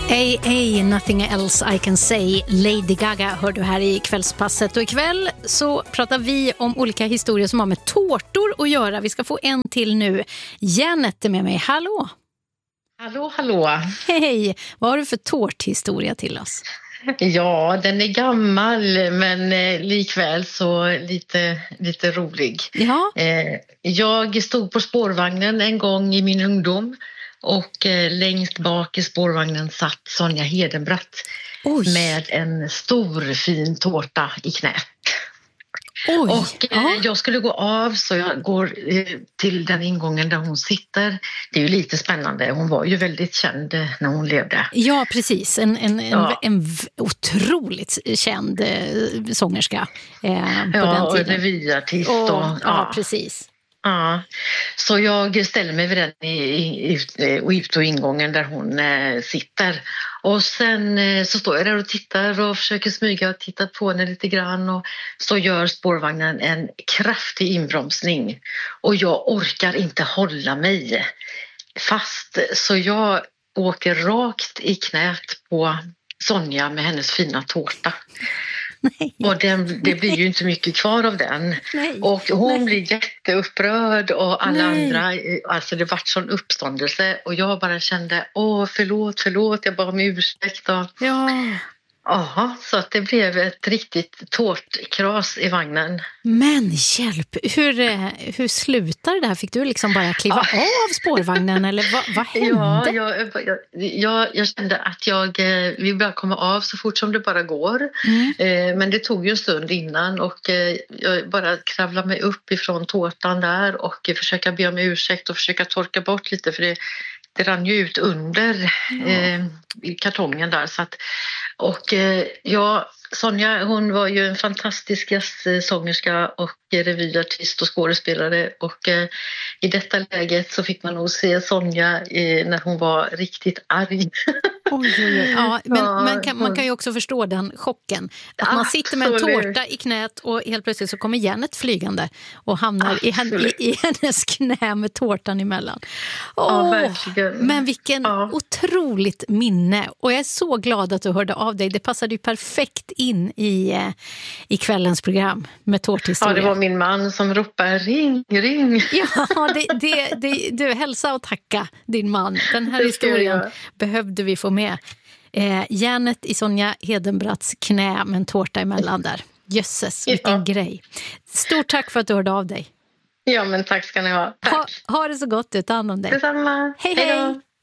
AA, Nothing Else I Can Say, Lady Gaga hör du här i kvällspasset. Och ikväll så pratar vi om olika historier som har med tårtor att göra. Vi ska få en till nu. Janet är med mig. Hallå! Hallå. Hej! Vad har du för tårthistoria till oss? Ja, den är gammal men likväl så lite rolig. Ja. Jag stod på spårvagnen en gång i min ungdom och längst bak i spårvagnen satt Sonja Hedenbratt. Oj. Med en stor fin tårta i knät. Oj. Och jag skulle gå av så jag går till den ingången där hon sitter. Det är ju lite spännande. Hon var ju väldigt känd när hon levde. Ja, precis. En otroligt känd sångerska på den tiden. Och revyartist. Ja, precis. Ja, så jag ställer mig vid den ut- och ingången där hon sitter. Och sen så står jag där och tittar och försöker smyga och titta på henne lite grann. Och så gör spårvagnen en kraftig inbromsning. Och jag orkar inte hålla mig fast. Så jag åker rakt i knät på Sonja med hennes fina tårta. Nej. Och det blir ju inte mycket kvar av den. Nej. Och hon blir jätteupprörd och alla Nej. andra, alltså det vart sån uppståndelse och jag bara kände, förlåt, jag bad om ursäkt. Ja, så att det blev ett riktigt tårtkras i vagnen. Men hjälp, hur slutar det här? Fick du liksom bara kliva av spårvagnen eller vad hände? Jag kände att vi bara komma av så fort som det bara går. Men det tog ju en stund innan och jag bara kravlade mig upp ifrån tårtan där och försöka be om ursäkt och försöka torka bort lite för det rann ju ut under i kartongen där. Så att, Sonja hon var ju en fantastisk sångerska och revyartist och skådespelare och i detta läget så fick man nog se Sonja när hon var riktigt arg. Oj. Ja, men man kan ju också förstå den chocken. Att man sitter med en tårta i knät och helt plötsligt så kommer Janet flygande och hamnar i hennes knä med tårtan emellan. Verkligen. Men vilken otroligt minne. Och jag är så glad att du hörde av dig. Det passade ju perfekt in i kvällens program med tårthistoria. Ja, det var min man som ropade ring. Ja, du hälsa och tacka din man. Den här historien behövde vi få med. Janet i Sonja Hedenbratts knä med en tårta emellan där. Jösses, vilken grej. Stort tack för att du hörde av dig. Ja, men tack ska ni ha. Tack. Ha det så gott, ta hand om dig. Detsamma. Hej.